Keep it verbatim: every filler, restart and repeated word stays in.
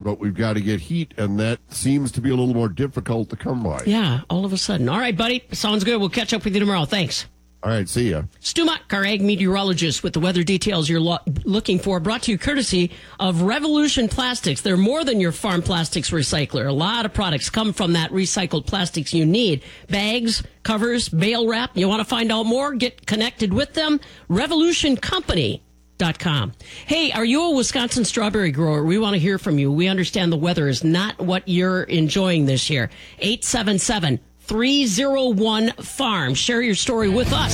but we've got to get heat, and that seems to be a little more difficult to come by. Yeah, all of a sudden. All right, buddy. Sounds good. We'll catch up with you tomorrow. Thanks. All right, see ya. Stu Muck, our ag meteorologist, with the weather details you're lo- looking for, brought to you courtesy of Revolution Plastics. They're more than your farm plastics recycler. A lot of products come from that recycled plastics you need. Bags, covers, bale wrap. You want to find out more? Get connected with them. revolution company dot com. Hey, are you a Wisconsin strawberry grower? We want to hear from you. We understand the weather is not what you're enjoying this year. eight seven seven, three oh one, farm. Share your story with us.